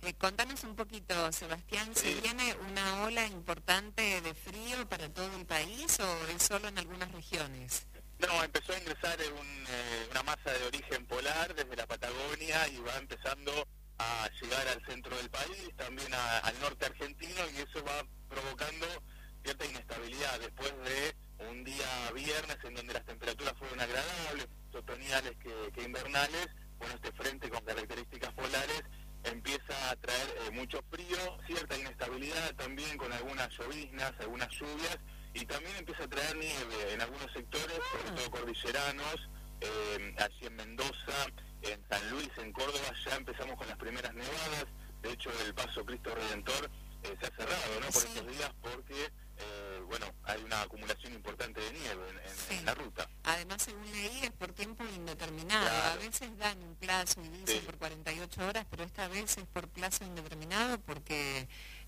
Contanos un poquito, Sebastián, ¿se Sí. viene una ola importante de frío para todo el país o es solo en algunas regiones? No, empezó a ingresar una masa de origen polar desde la Patagonia y va empezando a llegar al centro del país, también al norte argentino, y eso va provocando cierta inestabilidad después de un día viernes en donde las temperaturas fueron agradables, otoñales que invernales. Bueno, este frente con características polares empieza a traer mucho frío, cierta inestabilidad también con algunas lloviznas, algunas lluvias, y también empieza a traer nieve en algunos sectores, sobre todo cordilleranos, allí en Mendoza, en San Luis, en Córdoba, ya empezamos con las primeras nevadas. De hecho, el paso Cristo Redentor se ha cerrado, ¿no?, por Sí, estos días, porque, bueno, hay una acumulación importante de nieve en sí. la ruta. Además, según leí, es por tiempo indeterminado. A Claro, veces dan un plazo y dicen sí, por 48 horas, pero esta vez es por plazo indeterminado porque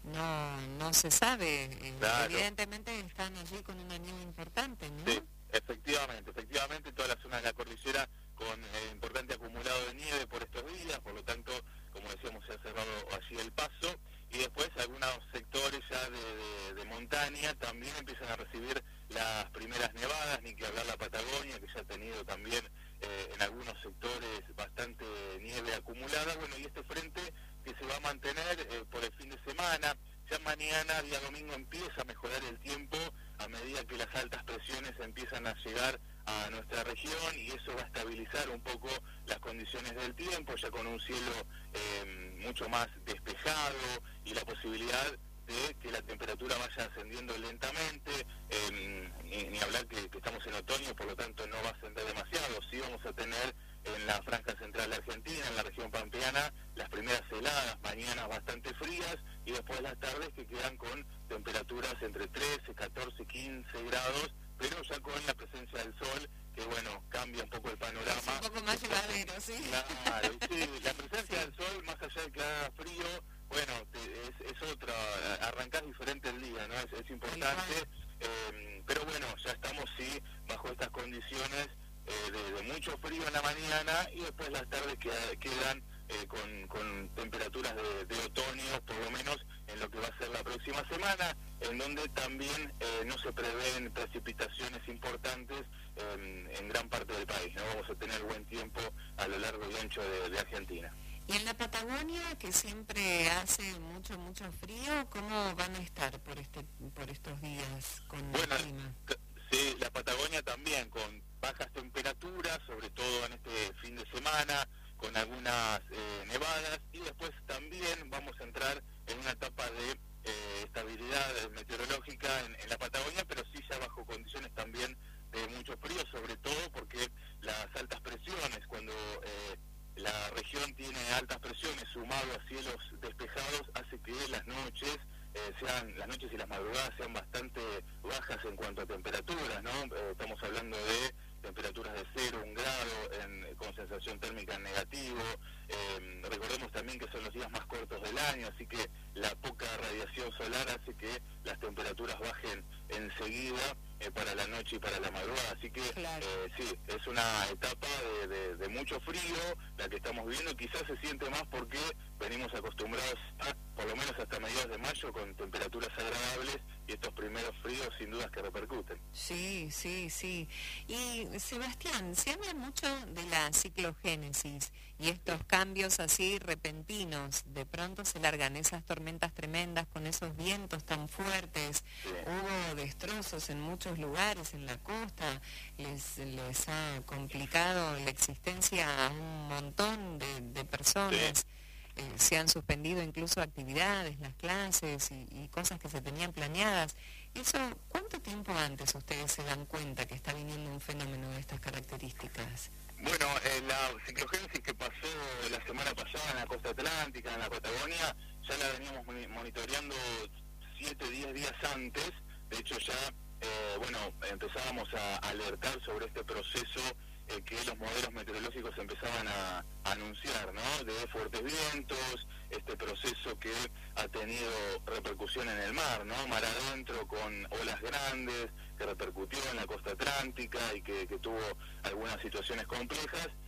no se sabe. claro. Evidentemente están allí con una nieve importante, Sí, ¿no? efectivamente, toda la zona de la cordillera con importante acumulado de nieve por estos días, por lo tanto, como decíamos, se ha cerrado allí el paso, y después algunos sectores ya de montaña también empiezan a recibir las primeras nevadas, ni que hablar la Patagonia, que ya ha tenido también en algunos sectores bastante nieve acumulada. Bueno, y este frente que se va a mantener por el fin de semana. Ya mañana, día domingo, empieza a mejorar el tiempo a medida que las altas presiones empiezan a llegar a nuestra región, y eso va a estabilizar un poco las condiciones del tiempo, ya con un cielo mucho más despejado y la posibilidad de que la temperatura vaya ascendiendo lentamente, ni hablar que estamos en otoño, por lo tanto no va a ascender demasiado. Sí vamos a tener en la franja central de Argentina, en la región pampeana, las primeras heladas, mañanas bastante frías, y después las tardes que quedan con temperaturas entre 13, 14, 15 grados, pero ya con la presencia del sol, que bueno, cambia un poco el Es panorama. un poco más llevadero, sí. Claro, y sí, la presencia Sí, del sol, más allá de que haga frío, bueno, es otra, arrancás diferente el día, ¿no? Es tal importante, cual. pero bueno, ya estamos, sí, bajo estas condiciones de mucho frío en la mañana, y después las tardes quedan con temperaturas de otoño, por lo menos en lo que va a ser la próxima semana, en donde también no se prevén precipitaciones importantes en gran parte del país, ¿no? Vamos a tener buen tiempo a lo largo y ancho de Argentina. Y en la Patagonia, que siempre hace mucho frío, ¿cómo van a estar por estos días con el Bueno, clima? sí, la Patagonia también, con bajas temperaturas, sobre todo en este fin de semana, con algunas nevadas, y después también vamos a entrar en una etapa de estabilidad meteorológica en la Patagonia, pero sí ya bajo condiciones también de mucho frío, sobre todo porque las altas presiones, cuando la región tiene altas presiones sumado a cielos despejados, hace que las noches las noches y las madrugadas sean bastante bajas en cuanto a temperaturas, ¿no? Estamos hablando de temperaturas de 0, 1 grado, con sensación térmica en negativo. Recordemos también que son los días más cortos del año, así que la poca radiación solar hace que las temperaturas bajen enseguida para la noche y para la madrugada. Así que Claro. sí, es una etapa de mucho frío la que estamos viviendo. Quizás se siente más porque venimos acostumbrados por lo menos hasta mediados de mayo, con temperaturas agradables, y estos primeros fríos sin dudas que repercuten. Sí. Y Sebastián, se habla mucho de la ciclogénesis y estos cambios así repentinos. De pronto se largan esas tormentas tremendas con esos vientos tan fuertes. Sí, Hubo destrozos en muchos lugares en la costa. Les ha complicado la existencia a un montón de sí. personas. Se han suspendido incluso actividades, las clases y cosas que se tenían planeadas. Eso, ¿cuánto tiempo antes ustedes se dan cuenta que está viniendo un fenómeno de estas características? Bueno, la ciclogénesis que pasó la semana pasada en la costa atlántica, en la Patagonia, ya la veníamos monitoreando 7, 10 días antes. De hecho ya, bueno, empezábamos a alertar sobre este proceso que los modelos meteorológicos empezaban a anunciar, ¿no? De fuertes vientos, este proceso que ha tenido repercusión en el mar, ¿no? Mar adentro, con olas grandes, que repercutió en la costa atlántica y que tuvo algunas situaciones complejas.